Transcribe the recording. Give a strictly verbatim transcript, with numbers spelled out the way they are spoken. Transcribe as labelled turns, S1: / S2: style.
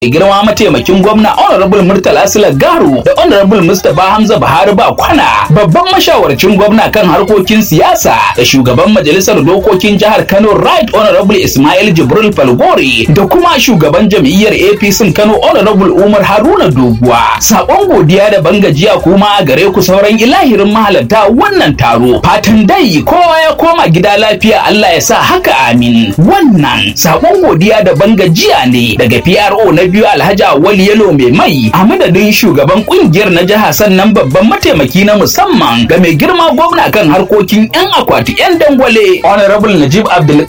S1: girma mataimakin gwamna honorable Murtala Sula Garu da honorable Mustapha Hamza Buhari ba kwana, babban mashawarcin gwamna kan harkokin siyasa da shugaban majalisar dokokin jihar Kano Right Honorable Ismail Jibril Falgore da kuma shugaban jam'iyyar A P C Kano Honorable Umar Haruna Doguwa. Sakon godiya da bangajiya kuma a gare ku sauran ilahirin mahalarta wannan taro. Fatan dai kowa ya koma gida lafiya, Allah ya sa haka amin. Wannan sakon godiya da bangajiya ne daga P R O na biyu Alhaji Awali Yalo mai mai a madadin shugaban kungiyar na jiha, sannan babban mataimaki na musamman ga mai girma gwamna kan harkokin yan akwati yan dangwale Honorable Najib Abdul